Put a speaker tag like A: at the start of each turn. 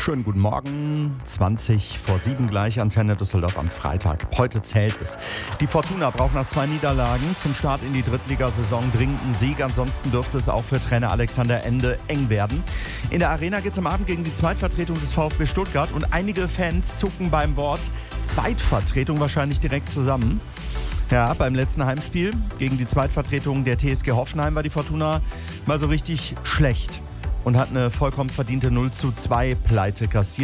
A: Schönen guten Morgen, 20:07 gleich, Antenne Düsseldorf am Freitag. Heute zählt es. Die Fortuna braucht nach 2 Niederlagen zum Start in die Drittligasaison dringend einen Sieg. Ansonsten dürfte es auch für Trainer Alexander Ende eng werden. In der Arena geht es am Abend gegen die Zweitvertretung des VfB Stuttgart und einige Fans zucken beim Wort Zweitvertretung wahrscheinlich direkt zusammen. Ja, beim letzten Heimspiel gegen die Zweitvertretung der TSG Hoffenheim war die Fortuna mal so richtig schlecht und hat eine vollkommen verdiente 0:2 Pleite kassiert.